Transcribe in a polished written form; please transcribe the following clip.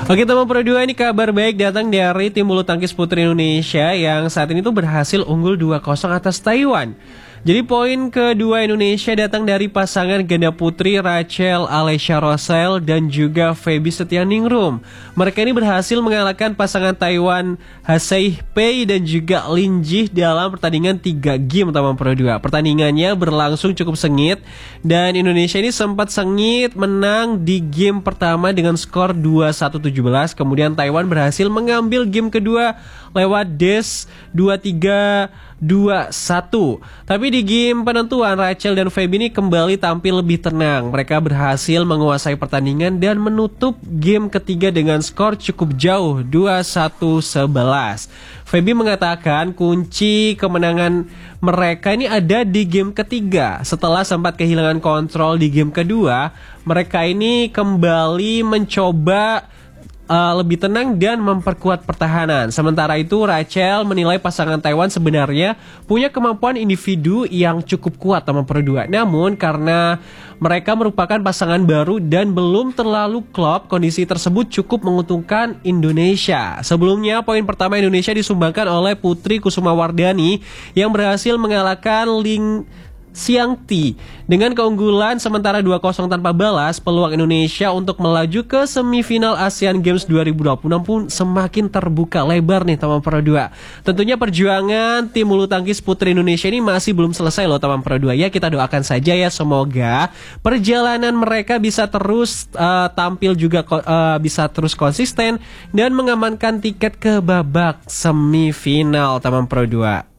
Oke teman Pro 2, ini kabar baik datang dari tim bulu tangkis putri Indonesia yang saat ini tuh berhasil unggul 2-0 atas Taiwan. Jadi poin kedua Indonesia datang dari pasangan ganda putri Rachel Alessia Rosel dan juga Feby Setianingrum. Mereka ini berhasil mengalahkan pasangan Taiwan Hasei Pei dan juga Lin Ji dalam pertandingan 3 game teman Pro 2. Pertandingannya berlangsung cukup sengit dan Indonesia ini sempat sengit menang di game pertama dengan skor 21-17. Kemudian Taiwan berhasil mengambil game kedua lewat des 2-3 2-1. Tapi di game penentuan Rachel dan Feby ini kembali tampil lebih tenang. Mereka berhasil menguasai pertandingan dan menutup game ketiga dengan skor cukup jauh 21-11. Feby mengatakan kunci kemenangan mereka ini ada di game ketiga. Setelah sempat kehilangan kontrol di game kedua, mereka ini kembali mencoba lebih tenang dan memperkuat pertahanan. Sementara itu Rachel menilai pasangan Taiwan sebenarnya punya kemampuan individu yang cukup kuat teman Pro 2. Namun karena mereka merupakan pasangan baru dan belum terlalu klop, kondisi tersebut cukup menguntungkan Indonesia. Sebelumnya poin pertama Indonesia disumbangkan oleh Putri Kusumawardani yang berhasil mengalahkan Ling Xiangti. Dengan keunggulan sementara 2-0 tanpa balas, peluang Indonesia untuk melaju ke semifinal Asian Games 2026 pun semakin terbuka lebar nih teman Pro 2. Tentunya perjuangan tim bulu tangkis putri Indonesia ini masih belum selesai loh teman Pro 2. Ya kita doakan saja ya, semoga perjalanan mereka bisa terus tampil juga bisa terus konsisten dan mengamankan tiket ke babak semifinal teman Pro 2.